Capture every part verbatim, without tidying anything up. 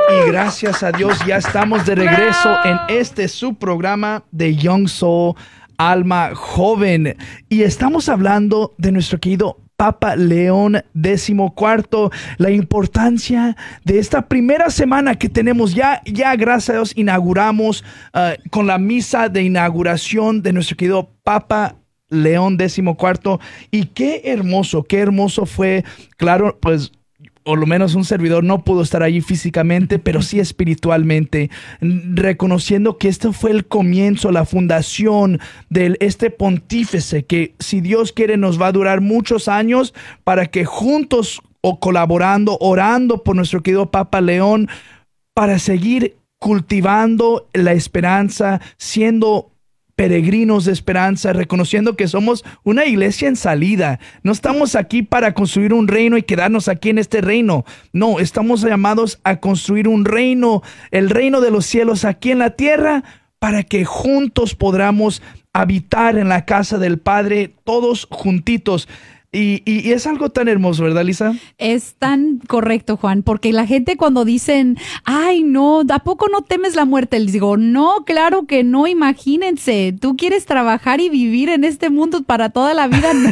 Y gracias a Dios ya estamos de regreso en este su programa de Young Soul, Alma Joven. Y estamos hablando de nuestro querido Papa León decimocuarto, la importancia de esta primera semana que tenemos. Ya, ya gracias a Dios, inauguramos uh, con la misa de inauguración de nuestro querido Papa León decimocuarto. Y qué hermoso, qué hermoso fue. Claro, pues, por lo menos un servidor no pudo estar allí físicamente, pero sí espiritualmente, reconociendo que este fue el comienzo, la fundación de este pontífice que, si Dios quiere, nos va a durar muchos años para que juntos o colaborando, orando por nuestro querido Papa León, para seguir cultivando la esperanza, siendo peregrinos de esperanza, reconociendo que somos una iglesia en salida. No estamos aquí para construir un reino y quedarnos aquí en este reino. No, estamos llamados a construir un reino, el reino de los cielos aquí en la tierra, para que juntos podamos habitar en la casa del Padre, todos juntitos. Y, y, y es algo tan hermoso, ¿verdad, Lisa? Es tan correcto, Juan, porque la gente cuando dicen, ay, no, ¿a poco no temes la muerte? Les digo, no, claro que no, imagínense, tú quieres trabajar y vivir en este mundo para toda la vida. No,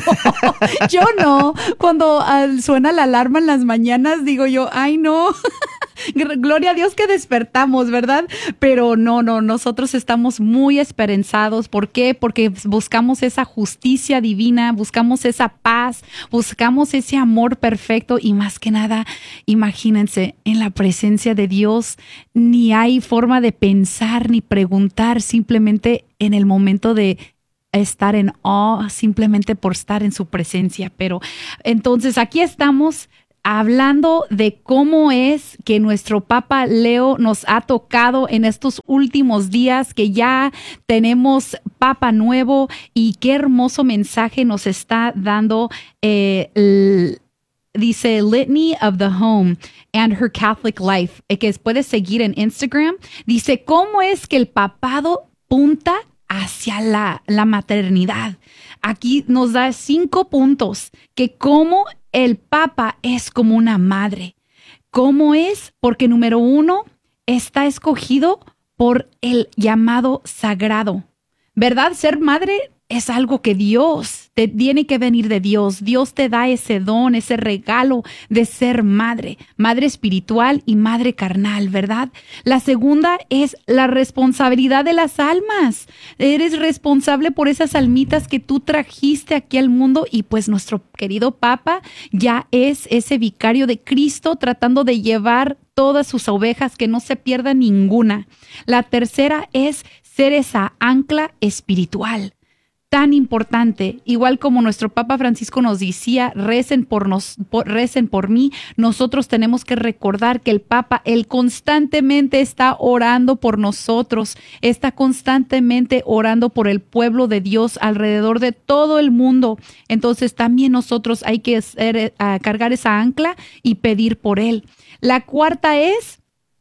yo no. Cuando uh, suena la alarma en las mañanas, digo yo, ay, no. Gloria a Dios que despertamos, ¿verdad? Pero no, no, nosotros estamos muy esperanzados. ¿Por qué? Porque buscamos esa justicia divina, buscamos esa paz, buscamos ese amor perfecto y más que nada, imagínense, en la presencia de Dios ni hay forma de pensar ni preguntar, simplemente en el momento de estar en awe, simplemente por estar en su presencia. Pero entonces aquí estamos hablando de cómo es que nuestro Papa Leo nos ha tocado en estos últimos días, que ya tenemos Papa nuevo, y qué hermoso mensaje nos está dando. Eh, el, dice Litany of the Home and Her Catholic Life, que puedes seguir en Instagram. Dice cómo es que el papado punta hacia la, la maternidad. Aquí nos da cinco puntos que cómo el Papa es como una madre. ¿Cómo es? Porque número uno, está escogido por el llamado sagrado. ¿Verdad? Ser madre es algo que Dios, te tiene que venir de Dios. Dios te da ese don, ese regalo de ser madre, madre espiritual y madre carnal, ¿verdad? La segunda es la responsabilidad de las almas. Eres responsable por esas almitas que tú trajiste aquí al mundo, y pues nuestro querido Papa ya es ese vicario de Cristo tratando de llevar todas sus ovejas, que no se pierda ninguna. La tercera es ser esa ancla espiritual. Tan importante, igual como nuestro Papa Francisco nos decía, recen por nos, por, recen por mí. Nosotros tenemos que recordar que el Papa, él constantemente está orando por nosotros, está constantemente orando por el pueblo de Dios alrededor de todo el mundo. Entonces también nosotros hay que hacer, uh, cargar esa ancla y pedir por él. La cuarta es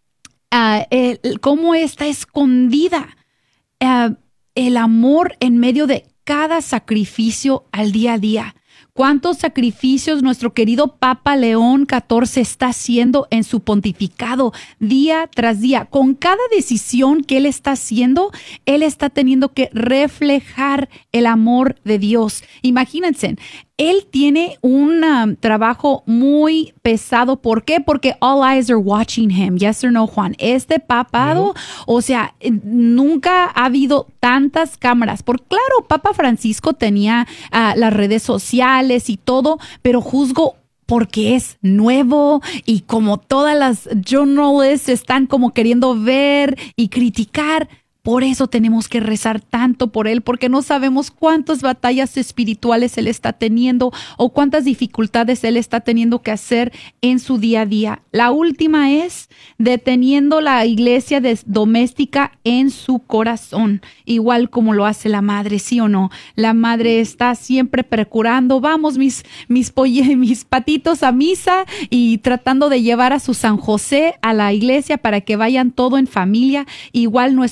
uh, el, cómo está escondida uh, el amor en medio de cada sacrificio al día a día. ¿Cuántos sacrificios nuestro querido Papa León catorce está haciendo en su pontificado día tras día? Con cada decisión que él está haciendo, él está teniendo que reflejar el amor de Dios. Imagínense, él tiene un um, trabajo muy pesado. ¿Por qué? Porque all eyes are watching him. Yes or no, Juan? Este papado, yeah. O sea, nunca ha habido tantas cámaras. Por claro, Papa Francisco tenía uh, las redes sociales y todo, pero juzgo porque es nuevo y como todas las journalists están como queriendo ver y criticar. Por eso tenemos que rezar tanto por él, porque no sabemos cuántas batallas espirituales él está teniendo o cuántas dificultades él está teniendo que hacer en su día a día. La última es deteniendo la iglesia de, doméstica en su corazón, igual como lo hace la madre, ¿sí o no? La madre está siempre procurando, vamos mis, mis, polle, mis patitos a misa, y tratando de llevar a su San José a la iglesia para que vayan todo en familia. Igual nuestro querido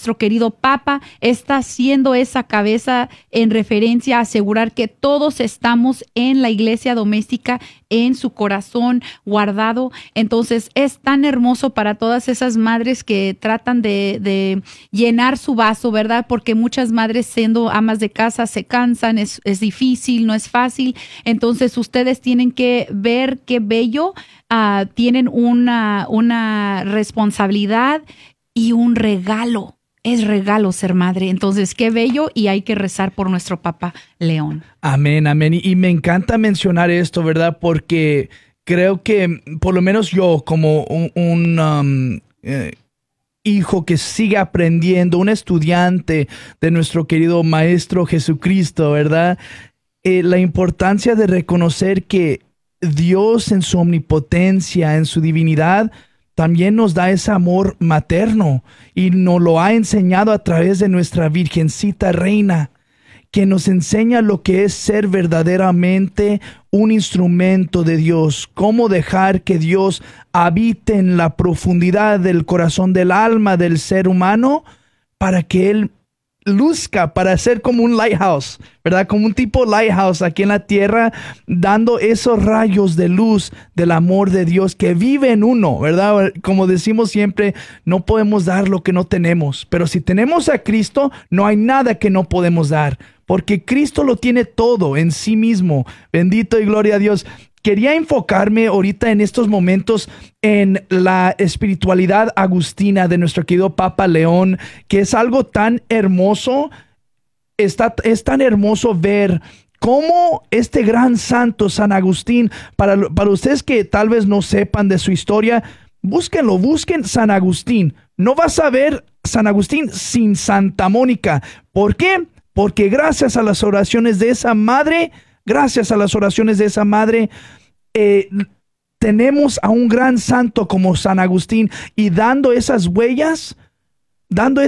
querido Papa está haciendo esa cabeza en referencia a asegurar que todos estamos en la iglesia doméstica, en su corazón guardado. Entonces es tan hermoso para todas esas madres que tratan de, de llenar su vaso, ¿verdad? Porque muchas madres siendo amas de casa se cansan, es, es difícil, no es fácil. Entonces ustedes tienen que ver qué bello, uh, tienen una, una responsabilidad y un regalo. Es regalo ser madre. Entonces, qué bello, y hay que rezar por nuestro Papa León. Amén, amén. Y, y me encanta mencionar esto, ¿verdad? Porque creo que, por lo menos yo, como un, un um, eh, hijo que sigue aprendiendo, un estudiante de nuestro querido Maestro Jesucristo, ¿verdad? Eh, la importancia de reconocer que Dios en su omnipotencia, en su divinidad, también nos da ese amor materno y nos lo ha enseñado a través de nuestra Virgencita Reina, que nos enseña lo que es ser verdaderamente un instrumento de Dios, cómo dejar que Dios habite en la profundidad del corazón del alma del ser humano para que Él luzca, para ser como un lighthouse, ¿verdad? Como un tipo lighthouse aquí en la tierra, dando esos rayos de luz del amor de Dios que vive en uno, ¿verdad? Como decimos siempre, no podemos dar lo que no tenemos, pero si tenemos a Cristo, no hay nada que no podemos dar, porque Cristo lo tiene todo en sí mismo. Bendito y gloria a Dios. Quería enfocarme ahorita en estos momentos en la espiritualidad agustina de nuestro querido Papa León, que es algo tan hermoso. Está, es tan hermoso ver cómo este gran santo San Agustín, para, para ustedes que tal vez no sepan de su historia, búsquenlo, busquen San Agustín. No vas a ver San Agustín sin Santa Mónica. ¿Por qué? Porque gracias a las oraciones de esa madre, gracias a las oraciones de esa madre, eh, tenemos a un gran santo como San Agustín, y dando esas huellas, dando